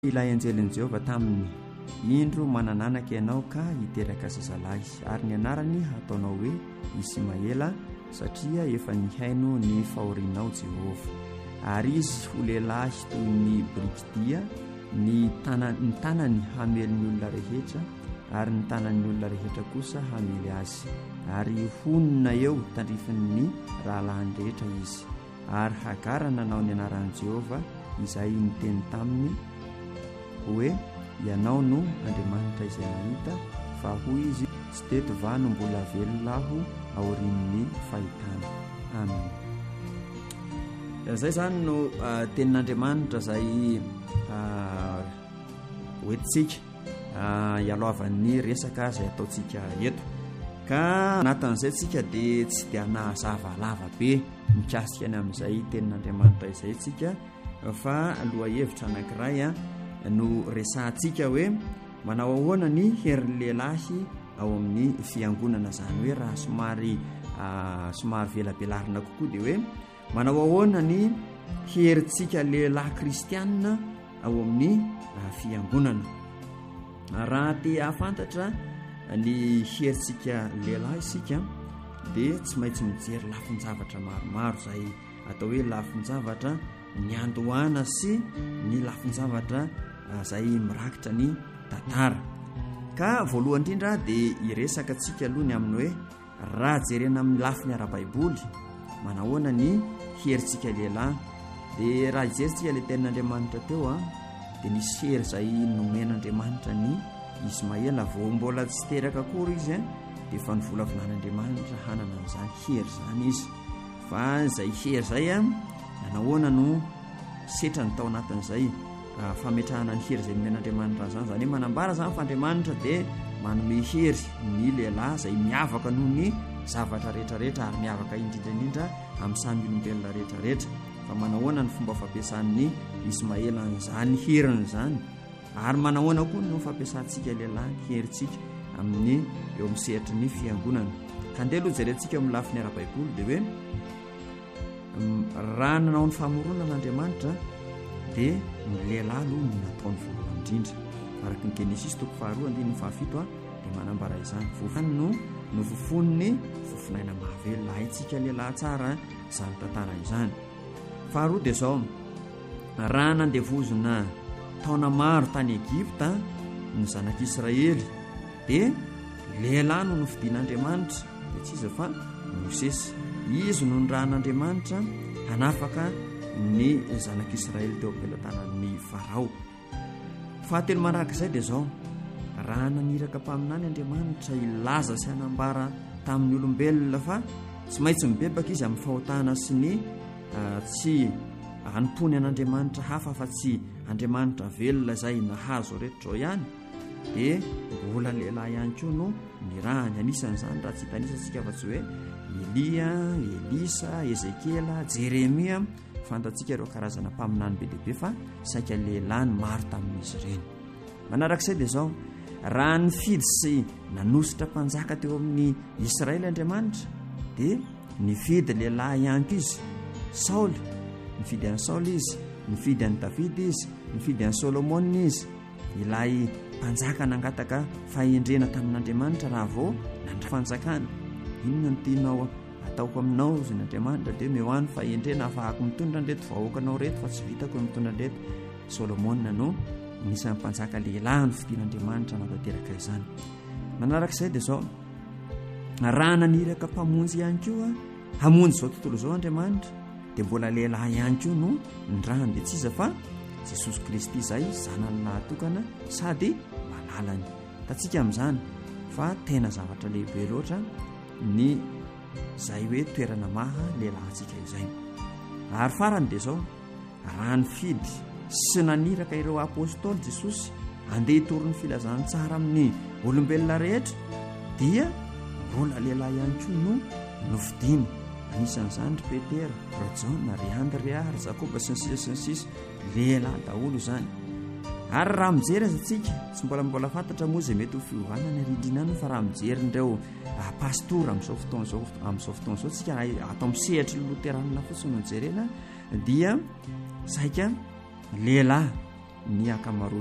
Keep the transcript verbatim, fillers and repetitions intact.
Ilay anjelin'i Jehova taminy indro manananaka ianao ka hiteraka zazalahy ary ny anarany ataonao hoe Ismaela satria efa nihaino ny fahorianao Jehova. Ary izy ho lehilahy toy ny Brikidia, ny tanany ny tanany hamely ny olona rehetra ary ny tanan'ny olona rehetra kosa hamely azy. Ary honina eo tandrifin'ny rahalahiny rehetra izy. Ary Hagara nanao ny anaran'i Jehova izay niteny taminy hoe ianao no Andriamanitra izay nahita fa hoy izy tsy teto va no mbola velolaho aorian'ny fahitana. Amen. Izay zany no uh, tenin'Andriamanitra izay uh, hoentintsika uh, ialoavan'ny resaka izay ataontsika eto. Ka anatin'izay tsika dia tsy dia nahazava lava be mikasika any amin'izay tenin'Andriamanitra izay tsika fa aloha hevitra anankiray a no resantsika hoe manao ahoana ny herin'ny lehilahy ao amin'ny fiangonana zany hoe raha somary uh, somary velabelarina kokoa dia hoe manao ahoana ny herintsika lehilahy kristianina ao amin'ny uh, fiangonana. Raha te hafantatra ny herintsika lehilahy isika dia tsy maintsy mijery lafin-javatra maromaro izay atao hoe lafin-javatra ny andohana sy ny lafin-javatra izay mirakitra ny tantara. Ka voalohany indrindra dia iresaka antsika aloha ny aminy hoe raha jerena amin'ny lafiny ara-baiboly manahoana ny herintsika lehilahy. Dia raha ijerintsika ilay tenin'Andriamanitra teo a dia nisy hery izay nomen'Andriamanitra ny Ismaela vao mbola tsy teraka akory izy a dia efa nivolavulan'Andriamanitra hanana an'izany hery zany izy. Fa izay hery izay a nanahoana no setra ny tao anatin'izay uh, fametrahana ny hery izay nomen'Andriamanitra zany. Zany hoe manambara zany fa Andriamanitra dia manome hery ny lehilahy izay miavaka noho ny zavatra rehetrarehetra ary miavaka indrindraindrindra amin'ny samy olombelona rehetrarehetra. Fa manahoana ny fomba fampiasan'ny Ismaela n'izany heriny zany ary manahoana koa no fampiasantsika lehilahy herintsika amin'ny eo amin'ny sehatry ny fiangonana. Ka andeha aloha jerentsika amin'ny lafiny ara-baiboly dia hoe raha nanao ny famorona n'Andriamanitra dia ny lehilahy aloha no nataony voalohany indrindra. Araka ny Genesis toko faharoa andininy fahafito a dia manambara izany vofany no no fofony fofinaina mahavelona haitsika lehilahy tsara izany tantara izany. Faharoa dia izao, raha nandevozona taona maro tany Egipta ny zanak'Israely dia lehilahy no nofidian'Andriamanitra dia tsy iza fa Mosesy. Izy no nirahan'Andriamanitra hanafaka ny zanak'Israely teo am-pelantanan'ny Farao. Fahatelo manaraka izay dia izao, raha naniraka mpaminany Andriamanitra ilaza sy hanambara tamin'ny olombelona fa tsy maintsy mibebaka izy amin'ny fahotana sy ny uh, tsy hanompony an'Andriamanitra hafa fa tsy Andriamanitra velona izay nahazo rehetra ao ihany dia mbola lehilahy ihany koa no nirahany. Anisan'izany raha tsy hitanisasika fa tsy hoe Elia, Elisa, Ezekela, Jeremia, fantatsika ireo karazana mpaminany be lehibe fa saika lehilahy ny maro tamin'izy ireny. Manarak'izay dia izao, raha nifidy sy nanositra mpanjaka teo amin'ny Israely Andriamanitra dia nifidy lehilahy ihany koa izy. Saoly, nifidy an'i Saoly izy, nifidy an'i Davidy izy, nifidy an'i Solomona izy. Ilay mpanjaka nangataka fahendrena tamin'Andriamanitra raha vao nandra-fanjakana. Inona no tianao ataoko aminao izy n'Andriamanitra dia mehoany fahendrena afahako mitondra an'ireto vahoakanao reto fa tsy vitako hoe mitondra an'ireto. Solomona no nisan'ny mpanjaka lehilahy no fidian'Andriamanitra natateraka izany. Manarak'izay dia izao, raha naniraka mpamonjy ihany koa hamonjy izao tontolo izao Andriamanitra dia mbola lehilahy ihany koa no nirahany dia tsy iza fa Jesosy Kristy izay zanany nahatokana sady malalany. Tatsika amin'izany fa tena zavatra lehibe loatra ny izay hoe toerana maha lehilahintsika izay. Ary farany dia izao, raha nifidy sy naniraka ireo apôstôly Jesosy andeha hitory ny filazany tsara amin'ny olombelona rehetra dia mbola lehilahy ihany koa no nofidiany. Anisan'izany ry Petera, ry Jona, ry Andrea, ry Jakoba sy ny sisa sy ny sisa, lehilahy daholo izany. Ary raha mijery azy antsika tsy mbola mbola fantatra moa izay mety ho fiovanana rindrinany fa raha mijery ireo pastora amin'izao fotoana izao amin'izao fotoana izao tsika atao amin'ny sehatry ny loteranina fotsiny no jerena dia saika lehilahy ny akamaro